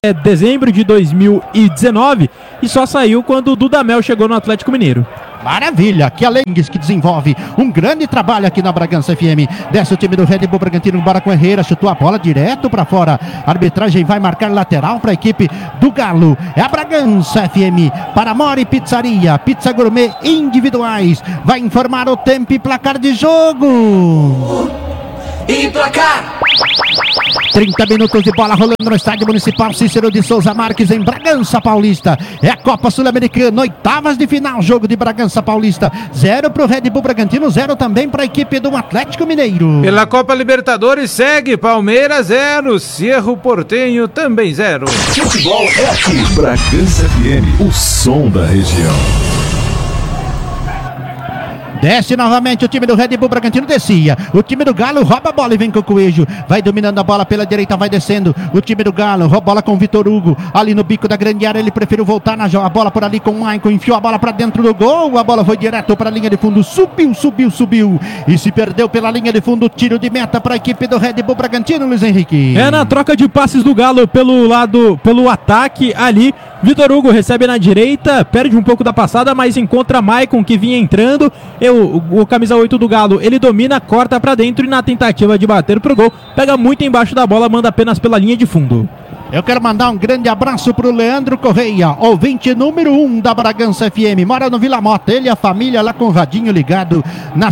dezembro de 2019 e só saiu quando o Dudamel chegou no Atlético Mineiro. Maravilha, que Alengues que desenvolve um grande trabalho aqui na Bragança FM. Desce o time do Red Bull Bragantino, embora com Herrera, chutou a bola direto para fora. A arbitragem vai marcar lateral para a equipe do Galo. É a Bragança FM para Mori Pizzaria, pizza gourmet individuais. Vai informar o tempo e placar de jogo. E placar! 30 minutos de bola rolando no estádio municipal Cícero de Souza Marques em Bragança Paulista. É a Copa Sul-Americana, oitavas de final, jogo de Bragança Paulista. 0 para o Red Bull Bragantino, 0 também para a equipe do Atlético Mineiro. Pela Copa Libertadores segue Palmeiras 0, Cerro Porteño também 0. Futebol é aqui, Bragança FM, o som da região. Desce novamente o time do Red Bull Bragantino, descia. O time do Galo rouba a bola e vem com o Coelho. Vai dominando a bola pela direita, vai descendo. O time do Galo rouba a bola com o Vitor Hugo. Ali no bico da grande área, ele preferiu voltar a bola por ali com o Maicon. Enfiou a bola para dentro do gol. A bola foi direto para a linha de fundo. Subiu. E se perdeu pela linha de fundo. Tiro de meta para a equipe do Red Bull Bragantino, Luiz Henrique. É na troca de passes do Galo pelo ataque ali. Vitor Hugo recebe na direita, perde um pouco da passada, mas encontra Maicon que vinha entrando. O camisa 8 do Galo, ele domina, corta pra dentro e na tentativa de bater pro gol, pega muito embaixo da bola, manda apenas pela linha de fundo. Eu quero mandar um grande abraço pro Leandro Correia, ouvinte número 1 da Bragança FM, mora no Vila Mota, ele e a família lá com o radinho ligado na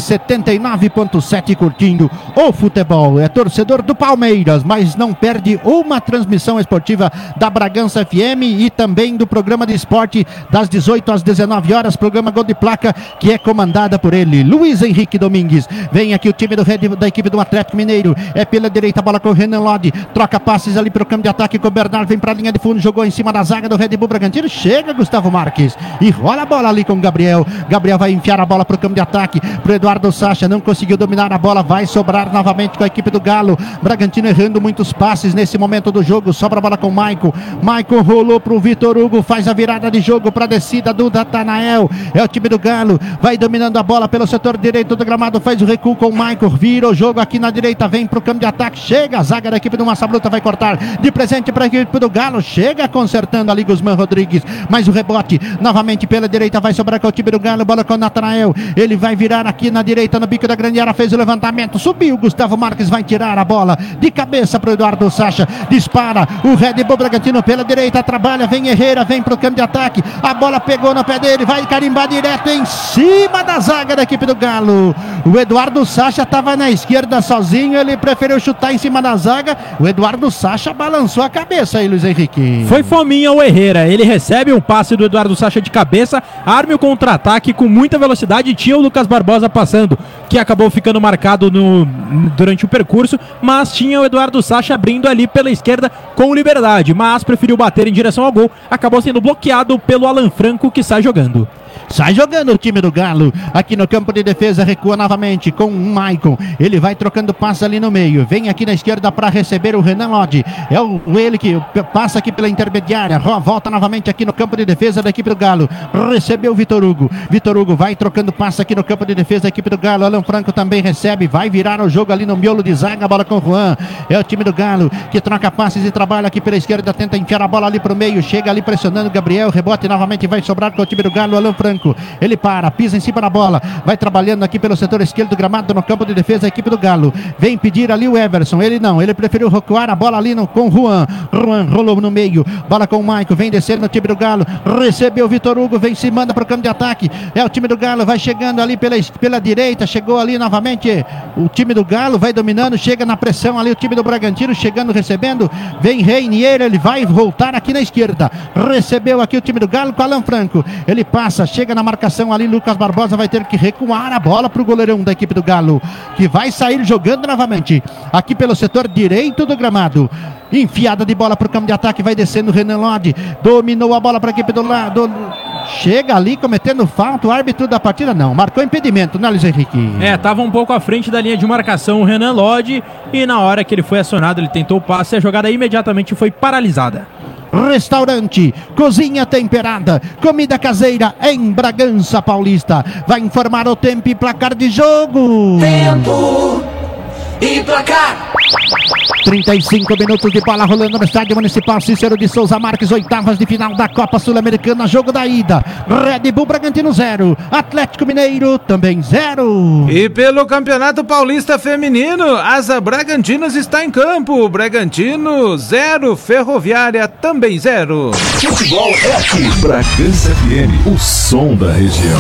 79.7 curtindo o futebol, é torcedor do Palmeiras, mas não perde uma transmissão esportiva da Bragança FM e também do programa de esporte das 18 às 19 horas, programa Gol de Placa, que é comandada por ele, Luiz Henrique Domingues. Vem aqui o time da equipe do Atlético Mineiro, é pela direita, a bola com o Renan Lodi, troca passes ali pro campo de ataque, o Bernardo vem para a linha de fundo, jogou em cima da zaga do Red Bull Bragantino, chega Gustavo Marques e rola a bola ali com o Gabriel vai enfiar a bola para o campo de ataque, pro Eduardo Sacha, não conseguiu dominar a bola, vai sobrar novamente com a equipe do Galo. Bragantino errando muitos passes nesse momento do jogo, sobra a bola com o Maicon rolou pro Vitor Hugo, faz a virada de jogo para a descida do Natanael, é o time do Galo, vai dominando a bola pelo setor direito do gramado, faz o recuo com o Maicon, vira o jogo aqui na direita, vem pro campo de ataque, chega a zaga da equipe do Massa Bruta, vai cortar de presente para a equipe do Galo, chega consertando ali Guzmán Rodrigues, mas o rebote novamente pela direita vai sobrar com o time do Galo, bola com o Natanael, ele vai virar aqui na direita no bico da grande área, fez o levantamento, subiu, Gustavo Marques vai tirar a bola de cabeça para o Eduardo Sacha, dispara o Red Bull Bragantino pela direita, trabalha, vem Herrera, vem pro campo de ataque, a bola pegou no pé dele, vai carimbar direto em cima da zaga da equipe do Galo. O Eduardo Sacha estava na esquerda sozinho, ele preferiu chutar em cima da zaga, o Eduardo Sacha balançou a cabeça aí, Luiz Henrique. Foi fominha o Herrera, ele recebe um passe do Eduardo Sacha de cabeça, arma o contra-ataque com muita velocidade, tinha o Lucas Barbosa passando, que acabou ficando marcado durante o percurso, mas tinha o Eduardo Sacha abrindo ali pela esquerda com liberdade, mas preferiu bater em direção ao gol, acabou sendo bloqueado pelo Alan Franco, que sai jogando. Sai jogando o time do Galo, aqui no campo de defesa, recua novamente com o Maicon, ele vai trocando passe ali no meio, vem aqui na esquerda para receber o Renan Lodi, é ele que passa aqui pela intermediária, volta novamente aqui no campo de defesa da equipe do Galo, recebeu o Vitor Hugo vai trocando passe aqui no campo de defesa da equipe do Galo, Alan Franco também recebe, vai virar o jogo ali no miolo de zaga, a bola com o Juan, é o time do Galo que troca passes e trabalha aqui pela esquerda, tenta enfiar a bola ali pro meio, chega ali pressionando o Gabriel, rebote novamente vai sobrar com o time do Galo, Alan Franco, ele pisa em cima da bola, vai trabalhando aqui pelo setor esquerdo do gramado no campo de defesa a equipe do Galo, vem pedir ali o Everson, ele preferiu recuar a bola ali com o Juan rolou no meio, bola com o Maicon, vem descendo no time do Galo, recebeu o Vitor Hugo, vem se manda para o campo de ataque, é o time do Galo, vai chegando ali pela direita, chegou ali novamente o time do Galo, vai dominando, chega na pressão ali o time do Bragantino, chegando, recebendo, vem Reinier, ele vai voltar aqui na esquerda, recebeu aqui o time do Galo com Alan Franco, ele passa, chega na marcação ali, Lucas Barbosa vai ter que recuar a bola para o goleirão da equipe do Galo, que vai sair jogando novamente, aqui pelo setor direito do gramado, enfiada de bola para o campo de ataque, vai descendo o Renan Lodi, dominou a bola para a equipe do lado, chega ali cometendo falta, o árbitro da partida não, marcou impedimento, né, Luiz Henrique? Tava um pouco à frente da linha de marcação o Renan Lodi, e na hora que ele foi acionado, ele tentou o passe, a jogada imediatamente foi paralisada. Restaurante, cozinha temperada, comida caseira em Bragança Paulista. Vai informar o tempo e placar de jogo. Tempo e placar. 35 minutos de bola rolando no estádio municipal Cícero de Souza Marques, oitavas de final da Copa Sul-Americana, jogo da ida. Red Bull Bragantino 0, Atlético Mineiro também 0. E pelo Campeonato Paulista Feminino, Asa Bragantinas está em campo. Bragantino 0, Ferroviária também 0. Futebol é aqui. Bragança FM, o som da região.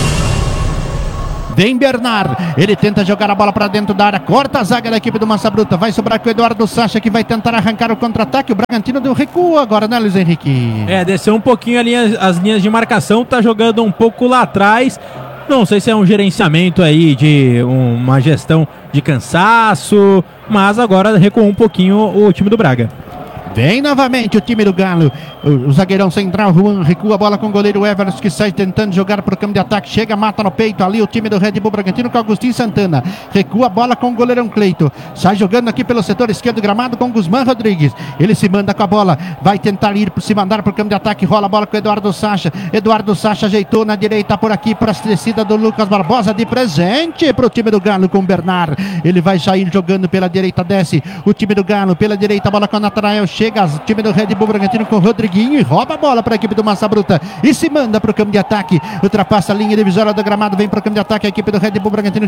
Vem Bernard, ele tenta jogar a bola para dentro da área, corta a zaga da equipe do Massa Bruta, vai sobrar com o Eduardo Sacha, que vai tentar arrancar o contra-ataque. O Bragantino deu recuo agora, né, Luiz Henrique? Desceu um pouquinho as linhas de marcação, tá jogando um pouco lá atrás. Não sei se é um gerenciamento aí de uma gestão de cansaço, mas agora recuou um pouquinho o time do Braga. Vem novamente o time do Galo. O zagueirão central, Juan, recua a bola com o goleiro Everson, que sai tentando jogar para o campo de ataque. Chega, mata no peito ali o time do Red Bull Bragantino com Agostinho Santana. Recua a bola com o goleirão Cleito. Sai jogando aqui pelo setor esquerdo do gramado com Guzmán Rodrigues. Ele se manda com a bola. Vai tentar se mandar para o campo de ataque. Rola a bola com o Eduardo Sacha. Eduardo Sacha ajeitou na direita por aqui para a descida do Lucas Barbosa. De presente para o time do Galo com o Bernard. Ele vai sair jogando pela direita, desce. O time do Galo pela direita, a bola com o Natanael. Chega o time do Red Bull Bragantino com o Rodriguinho e rouba a bola para a equipe do Massa Bruta e se manda para o campo de ataque, ultrapassa a linha divisória do gramado, vem para o campo de ataque, a equipe do Red Bull Bragantino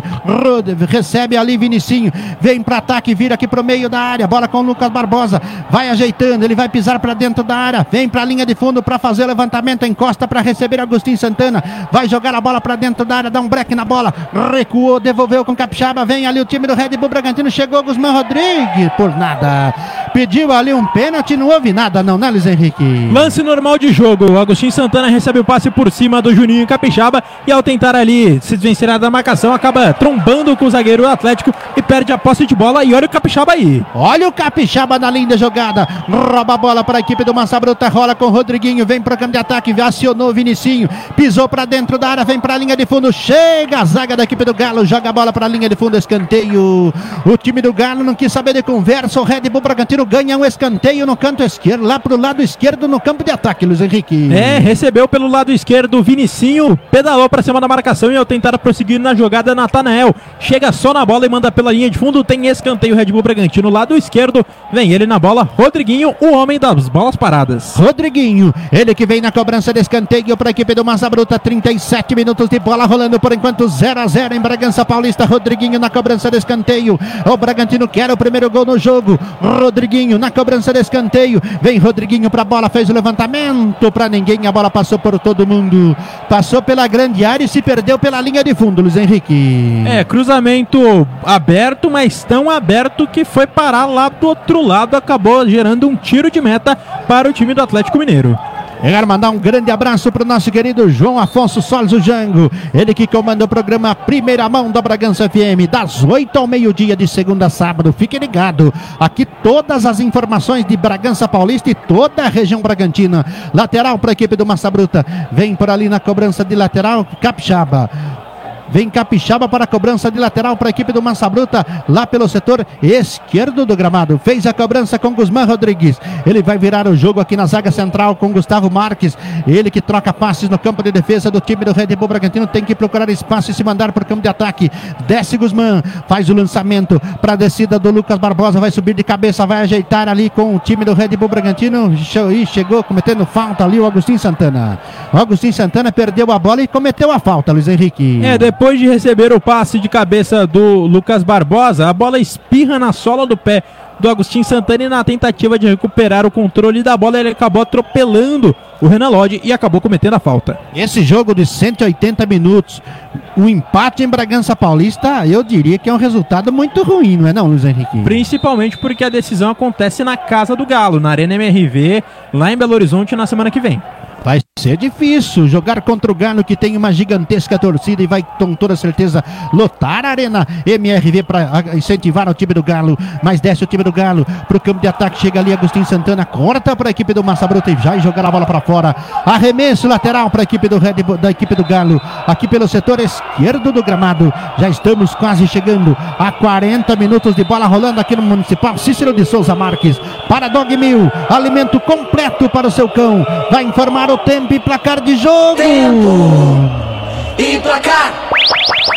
recebe ali Vinicinho, vem para ataque, vira aqui para o meio da área, bola com o Lucas Barbosa, vai ajeitando, ele vai pisar para dentro da área, vem para a linha de fundo para fazer o levantamento, encosta para receber Agostinho Santana, vai jogar a bola para dentro da área, dá um break na bola, recuou, devolveu com Capixaba, vem ali o time do Red Bull Bragantino, chegou Guzmán Rodrigues, por nada, pediu ali um pênalti, não houve nada não, né, Luiz Henrique? Lance normal de jogo, o Agostinho Santana recebe o passe por cima do Juninho Capixaba e ao tentar ali se desvencilhar da marcação, acaba trombando com o zagueiro do Atlético e perde a posse de bola. E olha o Capixaba aí. Olha o Capixaba na linda jogada, rouba a bola para a equipe do Massa Bruta, rola com o Rodriguinho, vem para o campo de ataque, acionou o Vinicinho, pisou para dentro da área, vem para a linha de fundo, chega a zaga da equipe do Galo, joga a bola para a linha de fundo, escanteio. O time do Galo não quis saber de conversa, o Red Bull Bragantino ganha um escanteio no canto esquerdo, lá pro lado esquerdo no campo de ataque, Luiz Henrique. Recebeu pelo lado esquerdo o Vinicinho, pedalou para cima da marcação e ao tentar prosseguir na jogada, Natanael chega só na bola e manda pela linha de fundo, tem escanteio Red Bull Bragantino, lado esquerdo, vem ele na bola, Rodriguinho, o homem das bolas paradas. Rodriguinho, ele que vem na cobrança de escanteio para a equipe do Massa Bruta, 37 minutos de bola rolando por enquanto, 0-0 em Bragança Paulista. Rodriguinho na cobrança de escanteio, o Bragantino quer o primeiro gol no jogo. Rodriguinho na cobrança de escanteio, vem Rodriguinho para a bola, fez o levantamento para ninguém, a bola passou por todo mundo, passou pela grande área e se perdeu pela linha de fundo, Luiz Henrique. Cruzamento aberto, mas tão aberto que foi parar lá do outro lado, acabou gerando um tiro de meta para o time do Atlético Mineiro. Eu quero mandar um grande abraço para o nosso querido João Afonso Solis, o Jango, ele que comanda o programa Primeira Mão da Bragança FM, das 8 ao meio-dia de segunda a sábado. Fique ligado, aqui todas as informações de Bragança Paulista e toda a região bragantina. Lateral para a equipe do Massa Bruta, vem por ali na cobrança de lateral, Capixaba. Vem Capixaba para a cobrança de lateral para a equipe do Massa Bruta, lá pelo setor esquerdo do gramado. Fez a cobrança com Guzmán Rodrigues. Ele vai virar o jogo aqui na zaga central com Gustavo Marques. Ele que troca passes no campo de defesa do time do Red Bull Bragantino. Tem que procurar espaço e se mandar para o campo de ataque. Desce Guzmán, faz o lançamento para a descida do Lucas Barbosa. Vai subir de cabeça, vai ajeitar ali com o time do Red Bull Bragantino. E chegou cometendo falta ali o Agostinho Santana. O Agostinho Santana perdeu a bola e cometeu a falta, Luiz Henrique. Depois de receber o passe de cabeça do Lucas Barbosa, a bola espirra na sola do pé do Agostinho Santana e na tentativa de recuperar o controle da bola, ele acabou atropelando o Renan Lodge e acabou cometendo a falta. Esse jogo de 180 minutos, um empate em Bragança Paulista, eu diria que é um resultado muito ruim, não é não, Luiz Henrique? Principalmente porque a decisão acontece na casa do Galo, na Arena MRV, lá em Belo Horizonte, na semana que vem. Vai ser difícil jogar contra o Galo, que tem uma gigantesca torcida e vai com toda certeza lotar a Arena MRV para incentivar o time do Galo. Mas desce o time do Galo para o campo de ataque, chega ali Agostinho Santana, corta para a equipe do Massa Bruta e já jogar a bola para fora. Arremesso lateral para a equipe da equipe do Galo, aqui pelo setor esquerdo do gramado. Já estamos quase chegando a 40 minutos de bola rolando aqui no Municipal Cícero de Souza Marques. Para Dog Mil, alimento completo para o seu cão. Vai informar o tempo e placar de jogo. Tempo e placar.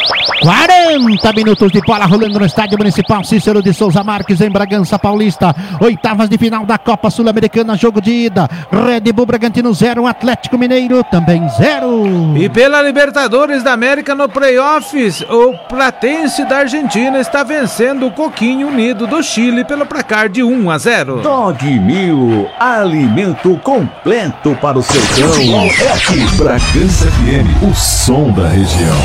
40 minutos de bola rolando no Estádio Municipal Cícero de Souza Marques, em Bragança Paulista. Oitavas de final da Copa Sul-Americana, jogo de ida. Red Bull Bragantino 0, Atlético Mineiro também 0. E pela Libertadores da América no Playoffs, o Platense da Argentina está vencendo o Coquinho Unido do Chile pelo placar de 1-0. Dog Mil, alimento completo para o seu cão. É aqui, Bragança FM, o som da região.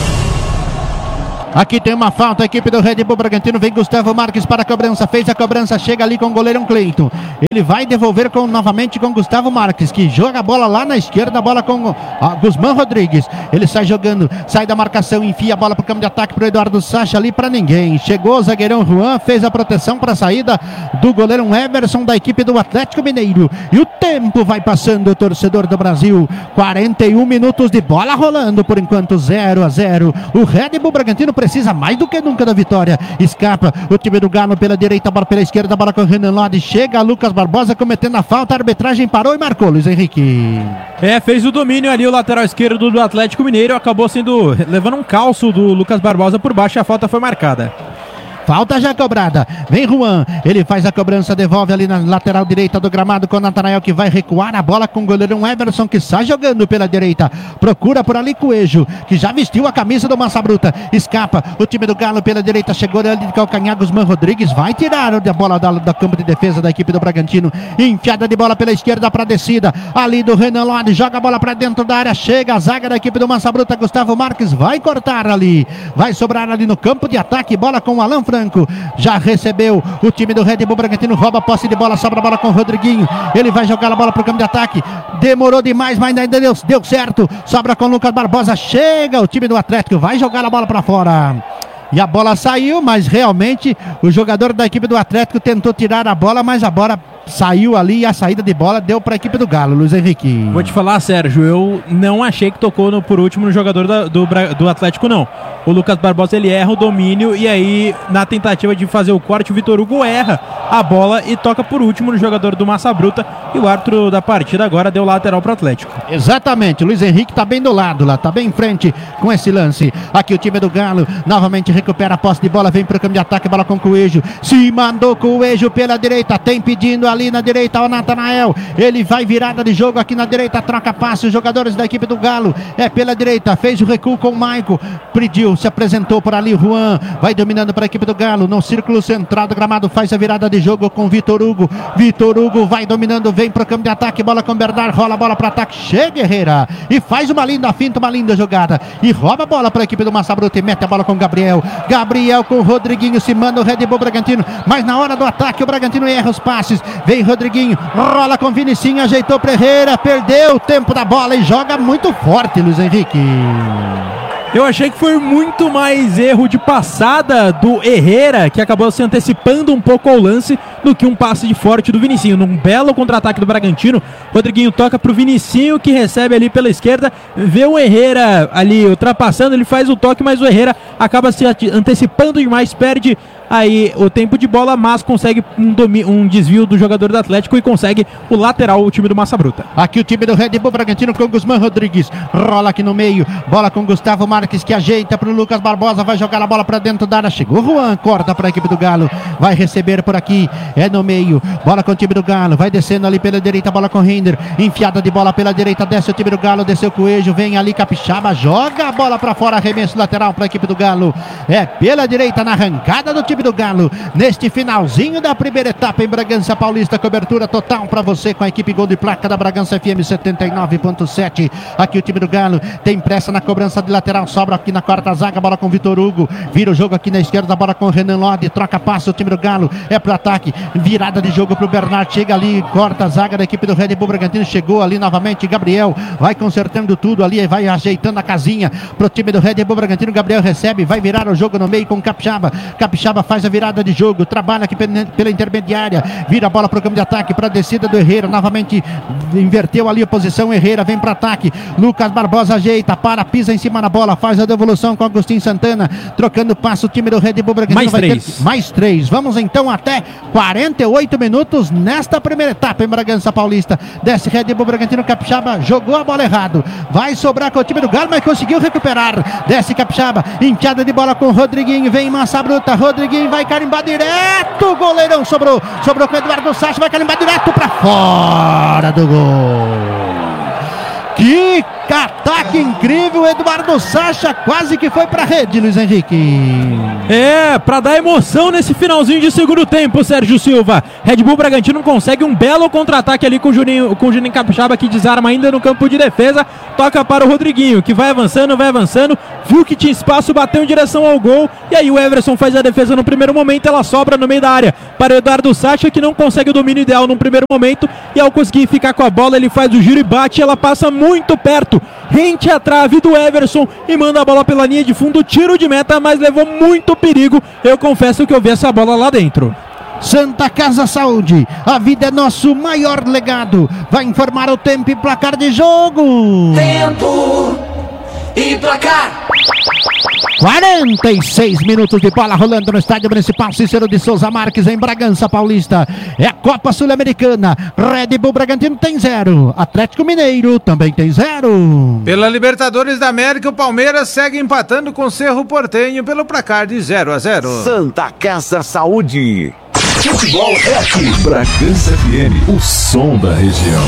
Aqui tem uma falta, a equipe do Red Bull Bragantino, vem Gustavo Marques para a cobrança, fez a cobrança, chega ali com o goleirão Cleiton. Ele vai devolver novamente com Gustavo Marques, que joga a bola lá na esquerda, a bola com Guzmán Rodrigues. Ele sai jogando, sai da marcação, enfia a bola para o campo de ataque para o Eduardo Sacha ali para ninguém. Chegou o zagueirão Juan, fez a proteção para a saída do goleirão Everson da equipe do Atlético Mineiro. E o tempo vai passando, o torcedor do Brasil. 41 minutos de bola rolando, por enquanto 0-0. O Red Bull Bragantino precisa mais do que nunca da vitória. Escapa o time do Galo pela direita, bola pela esquerda, bola com o Renan Lodi. Chega Lucas Barbosa cometendo a falta, a arbitragem parou e marcou, Luiz Henrique. Fez o domínio ali o lateral esquerdo do Atlético Mineiro, acabou levando um calço do Lucas Barbosa por baixo, a falta foi marcada. Falta já cobrada, vem Juan, ele faz a cobrança, devolve ali na lateral direita do gramado com o Natanael, que vai recuar a bola com o goleirão Everson, que está jogando pela direita, procura por ali Coelho, que já vestiu a camisa do Massa Bruta, escapa o time do Galo pela direita, chegou ali de calcanhar, Guzmán Rodrigues vai tirar a bola da campo de defesa da equipe do Bragantino, enfiada de bola pela esquerda para a descida, ali do Renan Lodi, joga a bola para dentro da área, chega a zaga da equipe do Massa Bruta, Gustavo Marques vai cortar ali, vai sobrar ali no campo de ataque, bola com o Alan Franco. Já recebeu o time do Red Bull Bragantino, rouba a posse de bola, sobra a bola com o Rodriguinho, ele vai jogar a bola para o campo de ataque, demorou demais, mas ainda deu certo, sobra com o Lucas Barbosa, chega o time do Atlético, vai jogar a bola para fora. E a bola saiu, mas realmente o jogador da equipe do Atlético tentou tirar a bola, mas a bola saiu ali e a saída de bola deu para a equipe do Galo, Luiz Henrique. Vou te falar, Sérgio, eu não achei que tocou por último no jogador do Atlético, não. O Lucas Barbosa, ele erra o domínio e aí, na tentativa de fazer o corte, o Vitor Hugo erra a bola e toca por último no jogador do Massa Bruta, e o árbitro da partida agora deu lateral para o Atlético. Exatamente, Luiz Henrique tá bem do lado lá, tá bem em frente com esse lance. Aqui o time do Galo novamente recupera a posse de bola, vem para o campo de ataque, bola com o Coelho, se mandou Coelho pela direita, tem pedindo ali na direita o Natanael, ele vai virada de jogo aqui na direita, troca passe, os jogadores da equipe do Galo, pela direita, fez o recuo com o Maico, pediu, se apresentou por ali, Juan, vai dominando para a equipe do Galo, no círculo central do gramado, faz a virada de jogo com Vitor Hugo, vai dominando, vem para o campo de ataque, bola com Bernard, rola a bola para ataque, chega Herrera, e faz uma linda finta, uma linda jogada, e rouba a bola para a equipe do Massa Bruta, e mete a bola com Gabriel com o Rodriguinho, se manda o Red Bull Bragantino, mas na hora do ataque o Bragantino erra os passes, vem Rodriguinho, rola com Vinicinho, ajeitou para Herrera, perdeu o tempo da bola e joga muito forte, Luiz Henrique. Eu achei que foi muito mais erro de passada do Herrera, que acabou se antecipando um pouco ao lance, do que um passe de forte do Vinicinho. Num belo contra-ataque do Bragantino, Rodriguinho toca pro Vinicinho, que recebe ali pela esquerda, vê o Herrera ali ultrapassando, ele faz o toque, mas o Herrera acaba se antecipando demais, perde aí o tempo de bola, mas consegue um desvio do jogador do Atlético e consegue o lateral, o time do Massa Bruta. Aqui o time do Red Bull Bragantino com Guzmán Rodrigues, rola aqui no meio, bola com Gustavo Marques, que ajeita para o Lucas Barbosa, vai jogar a bola para dentro da área, chegou Juan, corta para a equipe do Galo, vai receber por aqui, no meio, bola com o time do Galo, vai descendo ali pela direita, bola com Render, enfiada de bola pela direita, desce o time do Galo, desceu o Coelho, vem ali Capixaba, joga a bola para fora, arremesso lateral para a equipe do Galo, pela direita na arrancada do time do Galo, neste finalzinho da primeira etapa em Bragança Paulista, cobertura total para você com a equipe Gol de Placa da Bragança FM 79.7, aqui o time do Galo tem pressa na cobrança de lateral, sobra aqui na quarta zaga, bola com Vitor Hugo, vira o jogo aqui na esquerda, bola com o Renan Lodi, troca passe, o time do Galo pro ataque, virada de jogo pro Bernard, chega ali, corta a zaga da equipe do Red Bull Bragantino, chegou ali novamente Gabriel, vai consertando tudo ali, vai ajeitando a casinha pro time do Red Bull Bragantino, Gabriel recebe, vai virar o jogo no meio com Capixaba faz a virada de jogo, trabalha aqui pela intermediária, vira a bola para o campo de ataque, para a descida do Herrera, novamente inverteu ali a posição, Herrera vem para ataque, Lucas Barbosa ajeita, pisa em cima da bola, faz a devolução com Agostinho Santana, trocando passo o time do Red Bull Bragantino. Mais 3, vamos então até 48 minutos nesta primeira etapa em Bragança Paulista. Desce Red Bull Bragantino, Capixaba jogou a bola errado, vai sobrar com o time do Galo, mas conseguiu recuperar, desce Capixaba, enteada de bola com o Rodriguinho, vem Massa Bruta, Rodriguinho vai carimbar direto, goleirão sobrou com o Eduardo Sacha, vai carimbar direto para fora do gol. Que ataque incrível, Eduardo Sacha quase que foi pra rede, Luiz Henrique. Pra dar emoção nesse finalzinho de segundo tempo, Sérgio Silva. Red Bull Bragantino consegue um belo contra-ataque ali com o Juninho Capixaba, que desarma ainda no campo de defesa, toca para o Rodriguinho, que vai avançando, viu que tinha espaço, bateu em direção ao gol, e aí o Everson faz a defesa no primeiro momento, ela sobra no meio da área para o Eduardo Sacha, que não consegue o domínio ideal no primeiro momento, e ao conseguir ficar com a bola, ele faz o giro e bate, ela passa muito perto, rente à trave do Everson e manda a bola pela linha de fundo, tiro de meta, mas levou muito perigo. Eu confesso que eu vi essa bola lá dentro. Santa Casa Saúde, a vida é nosso maior legado. Vai informar o tempo e placar de jogo. Tempo e placar. 46 minutos de bola rolando no Estádio Municipal Cícero de Souza Marques, em Bragança Paulista. É a Copa Sul-Americana. Red Bull Bragantino tem 0. Atlético Mineiro também tem 0. Pela Libertadores da América, o Palmeiras segue empatando com o Cerro Porteño pelo placar de 0-0. Santa Casa Saúde. Futebol é aqui. Bragança FM, o som da região.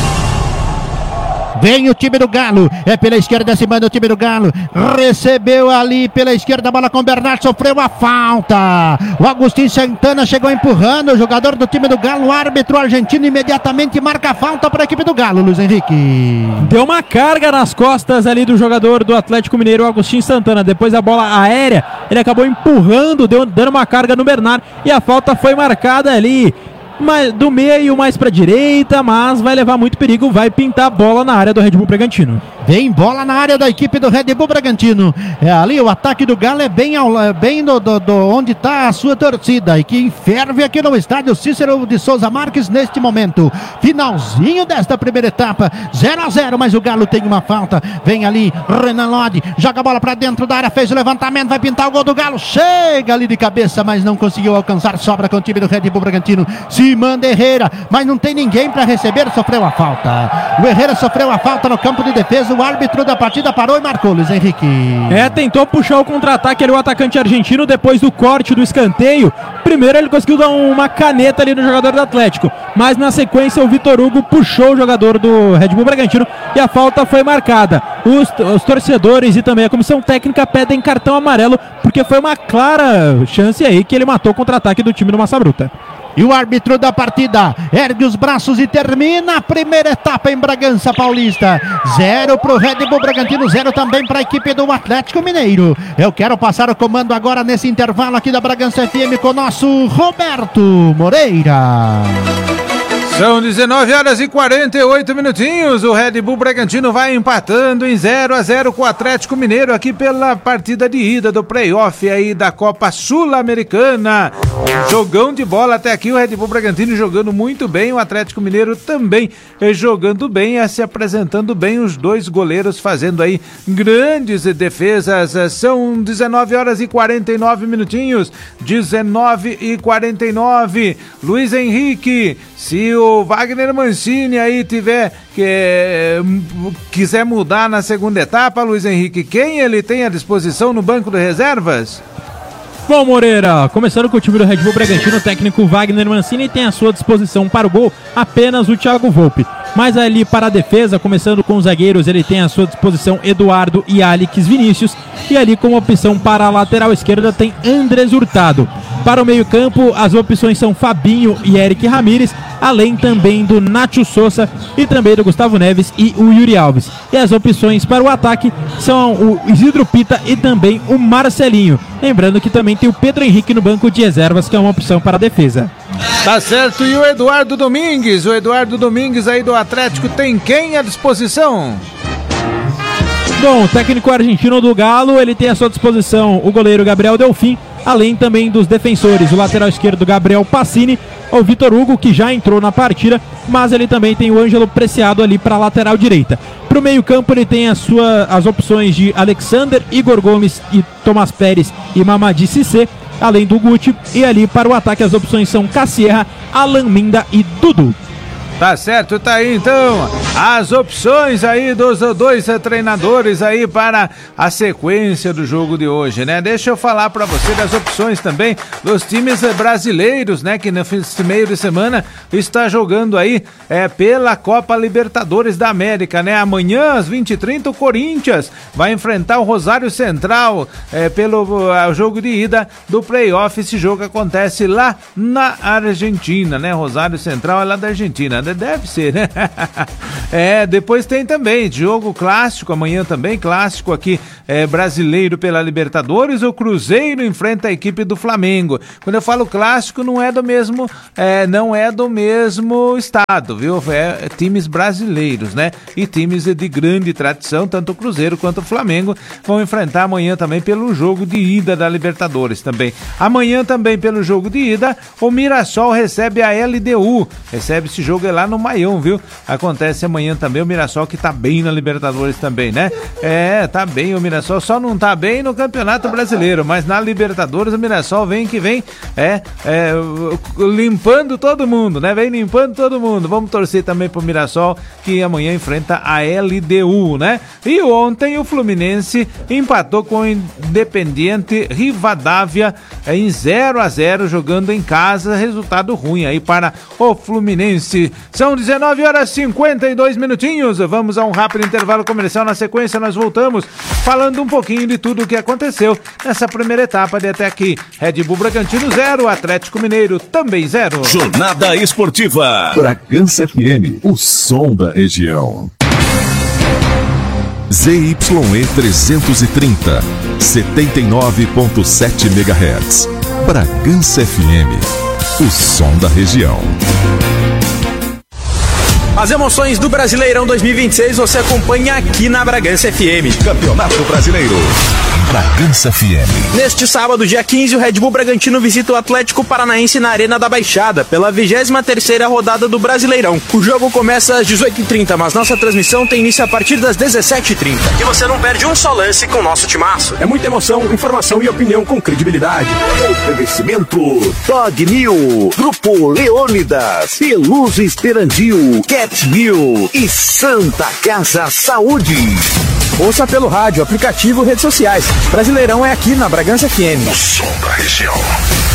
Vem o time do Galo, é pela esquerda se manda o time do Galo, recebeu ali pela esquerda a bola com o Bernardo, sofreu a falta, o Agostinho Santana chegou empurrando o jogador do time do Galo, o árbitro argentino imediatamente marca a falta para a equipe do Galo, Luiz Henrique. Deu uma carga nas costas ali do jogador do Atlético Mineiro, o Agostinho Santana, depois a bola aérea, ele acabou empurrando, dando uma carga no Bernardo e a falta foi marcada ali. Do meio mais pra direita, mas vai levar muito perigo, vai pintar a bola na área do Red Bull Bragantino. Vem bola na área da equipe do Red Bull Bragantino. É ali, o ataque do Galo é bem onde está a sua torcida e que ferve aqui no estádio Cícero de Souza Marques neste momento. Finalzinho desta primeira etapa, 0-0, mas o Galo tem uma falta. Vem ali, Renan Lodi, joga a bola pra dentro da área, fez o levantamento, vai pintar o gol do Galo, chega ali de cabeça, mas não conseguiu alcançar, sobra com o time do Red Bull Bragantino. Se manda Herrera, mas não tem ninguém para receber, sofreu a falta. O Herrera sofreu a falta no campo de defesa, o árbitro da partida parou e marcou, Luiz Henrique. Tentou puxar o contra-ataque ali o atacante argentino depois do corte do escanteio. Primeiro ele conseguiu dar uma caneta ali no jogador do Atlético, mas na sequência o Vitor Hugo puxou o jogador do Red Bull Bragantino e a falta foi marcada. Os torcedores e também a comissão técnica pedem cartão amarelo porque foi uma clara chance aí que ele matou o contra-ataque do time do Massa Bruta. E o árbitro da partida ergue os braços e termina a primeira etapa em Bragança Paulista. 0 para o Red Bull Bragantino, 0 também para a equipe do Atlético Mineiro. Eu quero passar o comando agora nesse intervalo aqui da Bragança FM com o nosso Roberto Moreira. São 19 horas e 48 minutinhos. O Red Bull Bragantino vai empatando em 0-0 com o Atlético Mineiro aqui pela partida de ida do playoff aí da Copa Sul-Americana. Jogão de bola até aqui, o Red Bull Bragantino jogando muito bem, o Atlético Mineiro também jogando bem, se apresentando bem, os dois goleiros fazendo aí grandes defesas. São 19 horas e 49 minutinhos, 19 e 49. Luiz Henrique, se o Wagner Mancini aí quiser mudar na segunda etapa, Luiz Henrique, quem ele tem à disposição no banco de reservas? Bom, Moreira, começando com o time do Red Bull Bragantino, o técnico Wagner Mancini tem à sua disposição para o gol apenas o Thiago Volpi. Mas ali para a defesa, começando com os zagueiros, ele tem à sua disposição Eduardo e Alex Vinícius. E ali como opção para a lateral esquerda tem Andrés Hurtado. Para o meio campo, as opções são Fabinho e Eric Ramírez, além também do Nacho Souza e também do Gustavo Neves e o Yuri Alves. E as opções para o ataque são o Isidro Pita e também o Marcelinho. Lembrando que também tem o Pedro Henrique no banco de reservas, que é uma opção para a defesa. Tá certo, e o Eduardo Domingues? O Eduardo Domingues aí do Atlético tem quem à disposição? Bom, o técnico argentino do Galo, ele tem à sua disposição o goleiro Gabriel Delfim, além também dos defensores, o lateral esquerdo Gabriel Pacini, o Vitor Hugo, que já entrou na partida, mas ele também tem o Ângelo Preciado ali para a lateral direita. Para o meio campo ele tem as opções de Alexander, Igor Gomes e Tomás Pérez e Mamadi Cissé, além do Guti, e ali para o ataque as opções são Cassierra, Alan Minda e Dudu. Tá certo, tá aí então as opções aí dos dois treinadores aí para a sequência do jogo de hoje, né? Deixa eu falar para você das opções também dos times brasileiros, né? Que nesse meio de semana está jogando aí pela Copa Libertadores da América, né? Amanhã às 20h30 o Corinthians vai enfrentar o Rosário Central pelo jogo de ida do playoff. Esse jogo acontece lá na Argentina, né? Rosário Central é lá da Argentina. Deve ser, né? Depois tem também jogo clássico, amanhã também, clássico aqui brasileiro pela Libertadores, o Cruzeiro enfrenta a equipe do Flamengo. Quando eu falo clássico, não é do mesmo estado, viu? Times brasileiros, né? E times de grande tradição, tanto o Cruzeiro quanto o Flamengo vão enfrentar amanhã também pelo jogo de ida da Libertadores também. Amanhã também pelo jogo de ida, o Mirassol recebe a LDU, recebe esse jogo lá no Maião, viu? Acontece amanhã também, o Mirassol que tá bem na Libertadores também, né? Tá bem o Mirassol, só não tá bem no Campeonato Brasileiro, mas na Libertadores o Mirassol vem limpando todo mundo, né? Vem limpando todo mundo. Vamos torcer também pro Mirassol, que amanhã enfrenta a LDU, né? E ontem o Fluminense empatou com o Independiente Rivadavia em 0-0, jogando em casa, resultado ruim aí para o Fluminense. São 19h52 minutinhos, vamos a um rápido intervalo comercial. Na sequência nós voltamos falando um pouquinho de tudo o que aconteceu nessa primeira etapa de até aqui. Red Bull Bragantino 0, Atlético Mineiro também 0. Jornada Esportiva Bragança FM, o som da região. ZYE 330, 79.7 MHz. Bragança FM, o som da região. As emoções do Brasileirão 2026 você acompanha aqui na Bragança FM. Campeonato Brasileiro. Bragança FM. Neste sábado, dia 15, o Red Bull Bragantino visita o Atlético Paranaense na Arena da Baixada, pela 23ª rodada do Brasileirão. O jogo começa às 18h30, mas nossa transmissão tem início a partir das 17h30. E você não perde um só lance com o nosso timaço. É muita emoção, informação e opinião com credibilidade. Oferecimento Dog New, Grupo Leônidas, Peluso Esperandil, Cat New e Santa Casa Saúde. Ouça pelo rádio, aplicativo e redes sociais. Brasileirão é aqui na Bragança FM. O som da região.